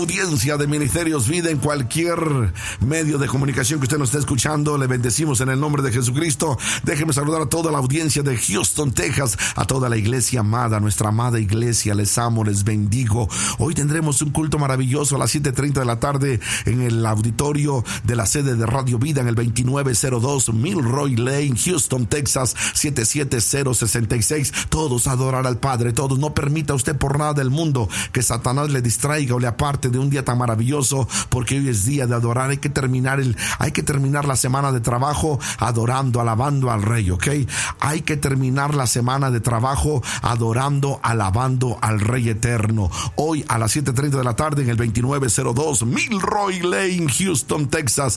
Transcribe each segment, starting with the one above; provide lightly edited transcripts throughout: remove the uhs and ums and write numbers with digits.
Audiencia de Ministerios Vida en cualquier medio de comunicación que usted nos esté escuchando, le bendecimos en el nombre de Jesucristo. Déjeme saludar a toda la audiencia de Houston, Texas, a toda la iglesia amada, nuestra amada iglesia. Les amo, les bendigo. Hoy tendremos un culto maravilloso a las 7:30 de la tarde en el auditorio de la sede de Radio Vida en el 2902 Milroy Lane, Houston, Texas, 77066. Todos adorar al Padre, todos. No permita usted por nada del mundo que Satanás le distraiga o le aparte de un día tan maravilloso, porque hoy es día de adorar. Hay que terminar la semana de trabajo adorando, alabando al Rey, ¿ok? Hay que terminar la semana de trabajo adorando, alabando al Rey eterno. Hoy a las 7:30 de la tarde en el 2902 Milroy Lane, Houston, Texas,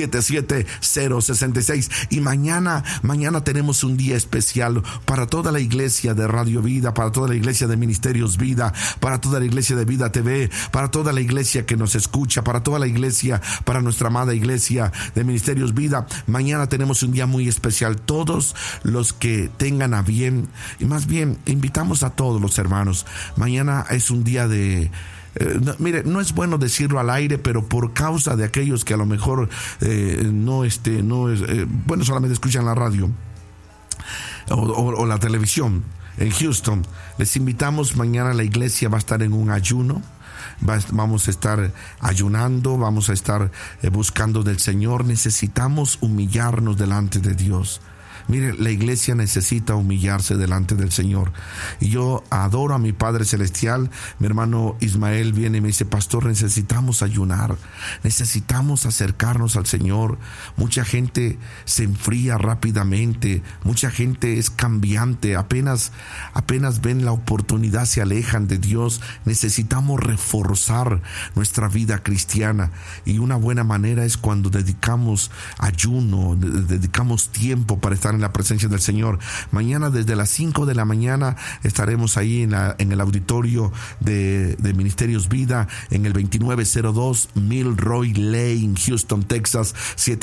77066. Y mañana tenemos un día especial para toda la iglesia de Radio Vida, para toda la iglesia de Ministerios Vida, para toda la iglesia de Vida TV, para toda la iglesia que nos escucha, para toda la iglesia, para nuestra amada iglesia de Ministerios Vida. Mañana tenemos un día muy especial. Todos los que tengan a bien, y más bien invitamos a todos los hermanos. Mañana es un día de... mire, no es bueno decirlo al aire, pero por causa de aquellos que a lo mejor solamente escuchan la radio o la televisión en Houston, les invitamos. Mañana la iglesia va a estar en un ayuno. Vamos a estar ayunando, vamos a estar buscando del Señor. Necesitamos humillarnos delante de Dios. Mire, la iglesia necesita humillarse delante del Señor. Y yo adoro a mi Padre Celestial. Mi hermano Ismael viene y me dice: pastor, necesitamos ayunar, necesitamos acercarnos al Señor. Mucha gente se enfría rápidamente, mucha gente es cambiante, apenas ven la oportunidad, se alejan de Dios. Necesitamos reforzar nuestra vida cristiana, y una buena manera es cuando dedicamos ayuno, dedicamos tiempo para estar en la presencia del Señor. Mañana desde las 5 de la mañana estaremos ahí en el auditorio de Ministerios Vida en el 2902 Milroy Lane, Houston, Texas,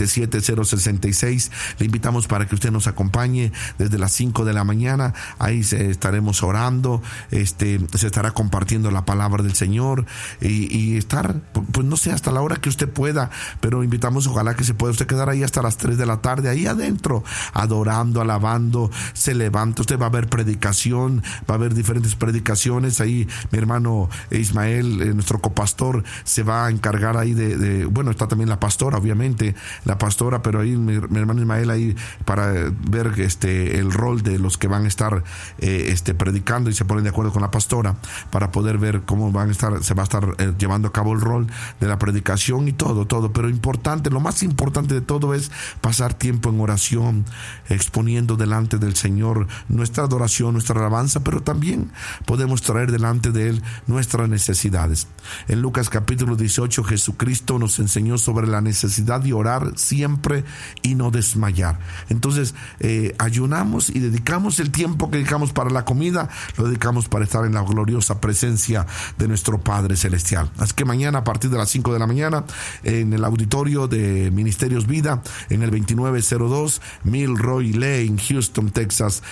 77066. Le invitamos para que usted nos acompañe desde las 5 de la mañana. Ahí estaremos orando, se estará compartiendo la palabra del Señor y estar, pues no sé, hasta la hora que usted pueda, pero invitamos, ojalá que se pueda usted quedar ahí hasta las 3 de la tarde, ahí adentro, adorando, alabando. Se levanta, usted va a ver predicación, va a haber diferentes predicaciones. Ahí mi hermano Ismael, nuestro copastor, se va a encargar ahí bueno, está también la pastora, obviamente, pero ahí mi hermano Ismael ahí para ver el rol de los que van a estar predicando, y se ponen de acuerdo con la pastora para poder ver cómo se va a estar llevando a cabo el rol de la predicación y todo, pero lo más importante de todo es pasar tiempo en oración, exponiendo delante del Señor nuestra adoración, nuestra alabanza, pero también podemos traer delante de Él nuestras necesidades. En Lucas capítulo 18, Jesucristo nos enseñó sobre la necesidad de orar siempre y no desmayar. Entonces, ayunamos y dedicamos el tiempo que dedicamos para la comida, lo dedicamos para estar en la gloriosa presencia de nuestro Padre Celestial. Así que mañana a partir de las 5 de la mañana en el auditorio de Ministerios Vida en el 2902 Milroy Lane, Houston, Texas,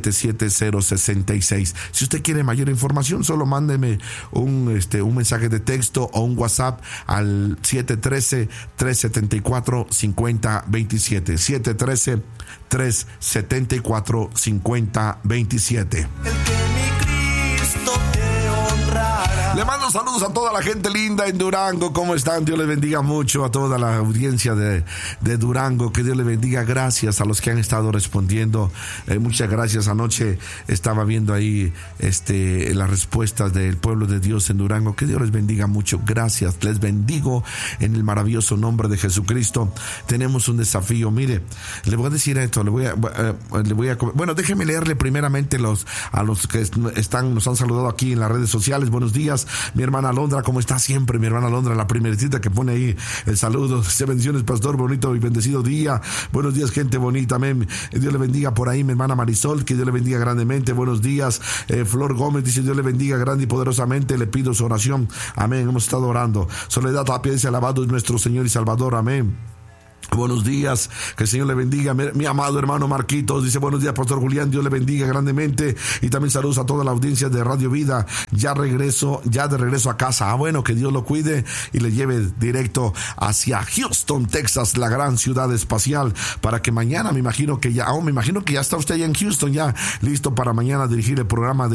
77066. Si usted quiere mayor información, solo mándeme un mensaje de texto o un WhatsApp al 713-374-5027. 713-374-5027. Le mando saludos a toda la gente linda en Durango. ¿Cómo están? Dios les bendiga mucho a toda la audiencia de Durango. Que Dios les bendiga. Gracias a los que han estado respondiendo. Muchas gracias. Anoche estaba viendo ahí las respuestas del pueblo de Dios en Durango. Que Dios les bendiga mucho. Gracias. Les bendigo en el maravilloso nombre de Jesucristo. Tenemos un desafío. Mire, le voy a decir esto. Bueno, déjeme leerle primeramente a los que nos han saludado aquí en las redes sociales. Buenos días. Mi hermana Alondra, ¿cómo está siempre? Mi hermana Alondra, la primeritita que pone ahí el saludo. Bendiciones, pastor, bonito y bendecido día. Buenos días, gente bonita, amén. Dios le bendiga por ahí, mi hermana Marisol, que Dios le bendiga grandemente. Buenos días. Flor Gómez dice: Dios le bendiga grande y poderosamente, le pido su oración, amén. Hemos estado orando. Soledad Tapia dice: alabado es nuestro Señor y Salvador, amén. Buenos días, que el Señor le bendiga. Mi amado hermano Marquitos dice: buenos días, Pastor Julián, Dios le bendiga grandemente. Y también saludos a toda la audiencia de Radio Vida. Ya de regreso a casa. Bueno, que Dios lo cuide y le lleve directo hacia Houston, Texas, la gran ciudad espacial, para que mañana me imagino que ya está usted ya en Houston, ya listo para mañana dirigir el programa de